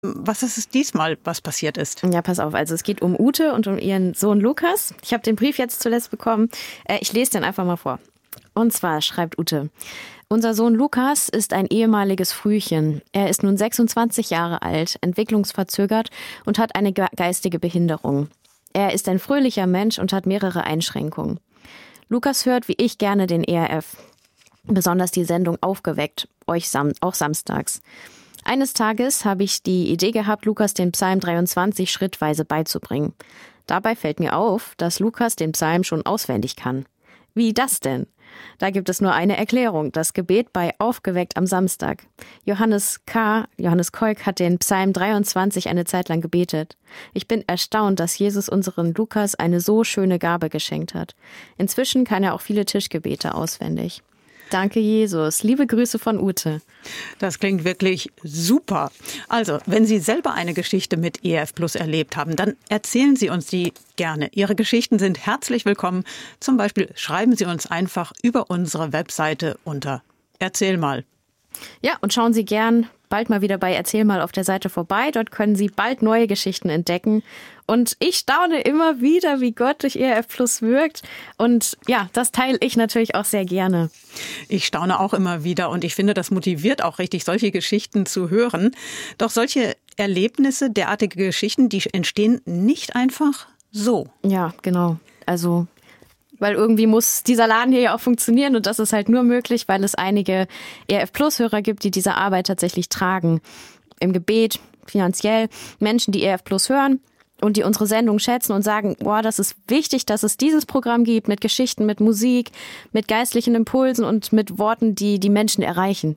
Was ist es diesmal, was passiert ist? Ja, pass auf. Also es geht um Ute und um ihren Sohn Lukas. Ich habe den Brief jetzt zuletzt bekommen. Ich lese den einfach mal vor. Und zwar schreibt Ute: Unser Sohn Lukas ist ein ehemaliges Frühchen. Er ist nun 26 Jahre alt, entwicklungsverzögert und hat eine geistige Behinderung. Er ist ein fröhlicher Mensch und hat mehrere Einschränkungen. Lukas hört wie ich gerne den ERF. Besonders die Sendung Aufgeweckt, auch samstags. Eines Tages habe ich die Idee gehabt, Lukas den Psalm 23 schrittweise beizubringen. Dabei fällt mir auf, dass Lukas den Psalm schon auswendig kann. Wie das denn? Da gibt es nur eine Erklärung, das Gebet bei Aufgeweckt am Samstag. Johannes Keuk hat den Psalm 23 eine Zeit lang gebetet. Ich bin erstaunt, dass Jesus unseren Lukas eine so schöne Gabe geschenkt hat. Inzwischen kann er auch viele Tischgebete auswendig. Danke, Jesus. Liebe Grüße von Ute. Das klingt wirklich super. Also, wenn Sie selber eine Geschichte mit ERF Plus erlebt haben, dann erzählen Sie uns die gerne. Ihre Geschichten sind herzlich willkommen. Zum Beispiel schreiben Sie uns einfach über unsere Webseite unter Erzähl mal. Ja, und schauen Sie gern bald mal wieder bei Erzähl mal auf der Seite vorbei. Dort können Sie bald neue Geschichten entdecken. Und ich staune immer wieder, wie Gott durch ERF Plus wirkt. Und ja, das teile ich natürlich auch sehr gerne. Ich staune auch immer wieder und ich finde, das motiviert auch richtig, solche Geschichten zu hören. Doch solche Erlebnisse, derartige Geschichten, die entstehen nicht einfach so. Ja, genau. Also weil irgendwie muss dieser Laden hier ja auch funktionieren und das ist halt nur möglich, weil es einige ERF Plus-Hörer gibt, die diese Arbeit tatsächlich tragen. Im Gebet, finanziell, Menschen, die ERF Plus hören und die unsere Sendung schätzen und sagen, boah, das ist wichtig, dass es dieses Programm gibt mit Geschichten, mit Musik, mit geistlichen Impulsen und mit Worten, die die Menschen erreichen.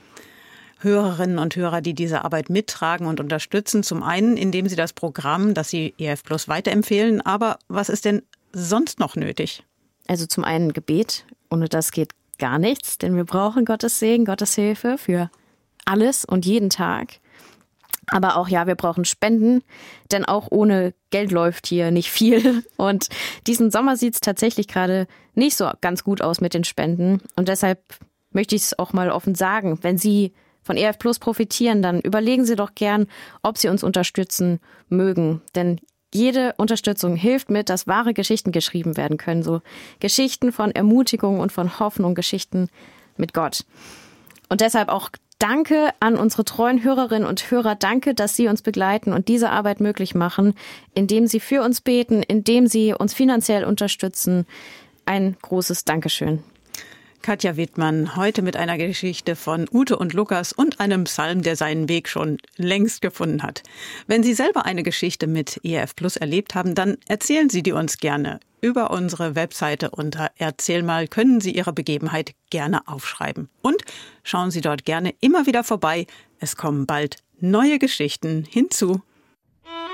Hörerinnen und Hörer, die diese Arbeit mittragen und unterstützen, zum einen, indem sie das Programm, das sie ERF Plus weiterempfehlen, aber was ist denn sonst noch nötig? Also zum einen Gebet, ohne das geht gar nichts, denn wir brauchen Gottes Segen, Gottes Hilfe für alles und jeden Tag. Aber auch, ja, wir brauchen Spenden, denn auch ohne Geld läuft hier nicht viel. Und diesen Sommer sieht es tatsächlich gerade nicht so ganz gut aus mit den Spenden. Und deshalb möchte ich es auch mal offen sagen, wenn Sie von ERF Plus profitieren, dann überlegen Sie doch gern, ob Sie uns unterstützen mögen. Denn jede Unterstützung hilft mit, dass wahre Geschichten geschrieben werden können. So Geschichten von Ermutigung und von Hoffnung, Geschichten mit Gott. Und deshalb auch Danke an unsere treuen Hörerinnen und Hörer. Danke, dass Sie uns begleiten und diese Arbeit möglich machen, indem Sie für uns beten, indem Sie uns finanziell unterstützen. Ein großes Dankeschön. Katja Wittmann, heute mit einer Geschichte von Ute und Lukas und einem Psalm, der seinen Weg schon längst gefunden hat. Wenn Sie selber eine Geschichte mit ERF Plus erlebt haben, dann erzählen Sie die uns gerne. Über unsere Webseite unter Erzähl mal können Sie Ihre Begebenheit gerne aufschreiben. Und schauen Sie dort gerne immer wieder vorbei. Es kommen bald neue Geschichten hinzu.